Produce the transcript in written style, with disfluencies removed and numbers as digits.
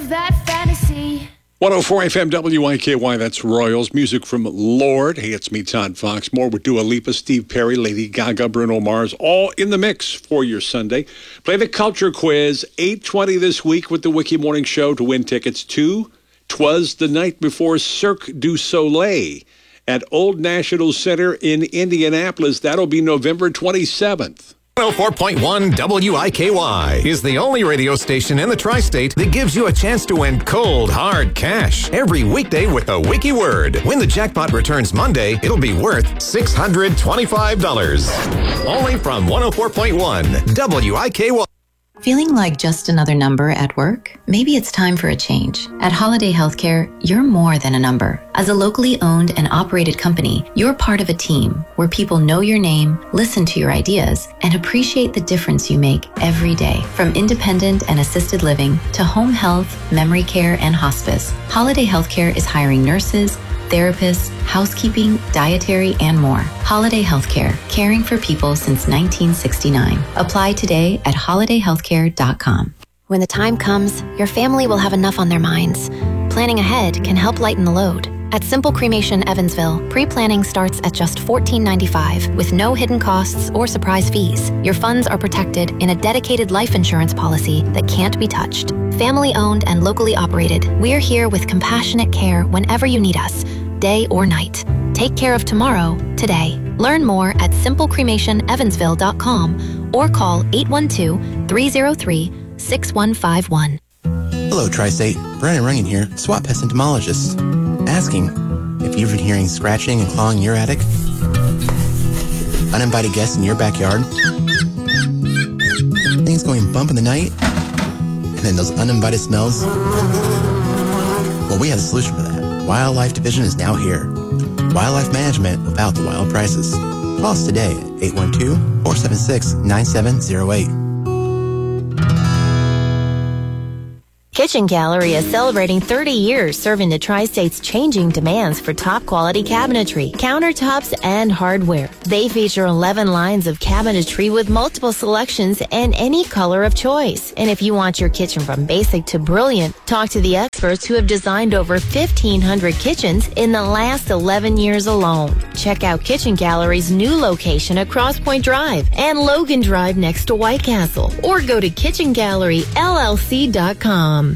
of that fantasy. 104 FM WIKY, that's Royals. Music from Lord. Hey, it's me, Todd Fox. More with Dua Lipa, Steve Perry, Lady Gaga, Bruno Mars, all in the mix for your Sunday. Play the culture quiz, 8:20 this week with the Wiki Morning Show to win tickets to 'Twas the Night Before Cirque du Soleil at Old National Center in Indianapolis. That'll be November 27th. 104.1 WIKY is the only radio station in the tri-state that gives you a chance to win cold, hard cash every weekday with a wiki word. When the jackpot returns Monday, it'll be worth $625. Only from 104.1 WIKY. Feeling like just another number at work? Maybe it's time for a change. At Holiday Healthcare, you're more than a number. As a locally owned and operated company, you're part of a team where people know your name, listen to your ideas, and appreciate the difference you make every day. From independent and assisted living to home health, memory care, and hospice, Holiday Healthcare is hiring nurses, therapists, housekeeping, dietary, and more. Holiday Healthcare, caring for people since 1969. Apply today at holidayhealthcare.com. When the time comes, your family will have enough on their minds. Planning ahead can help lighten the load. At Simple Cremation Evansville, pre-planning starts at just $14.95 with no hidden costs or surprise fees. Your funds are protected in a dedicated life insurance policy that can't be touched. Family owned and locally operated, we're here with compassionate care whenever you need us, day or night. Take care of tomorrow, today. Learn more at simplecremationevansville.com or call 812-303-6151. Hello, Tri-State. Brandon Runyon here, SWAT Pest Entomologist. Asking if you've been hearing scratching and clawing in your attic, uninvited guests in your backyard, things going bump in the night, and then those uninvited smells. Well, we have a solution for that. Wildlife Division is now here. Wildlife management without the wild prices. Call us today at 812-476-9708. Kitchen Gallery is celebrating 30 years serving the Tri-State's changing demands for top-quality cabinetry, countertops, and hardware. They feature 11 lines of cabinetry with multiple selections and any color of choice. And if you want your kitchen from basic to brilliant, talk to the experts who have designed over 1,500 kitchens in the last 11 years alone. Check out Kitchen Gallery's new location at Cross Point Drive and Logan Drive next to White Castle. Or go to kitchengalleryllc.com.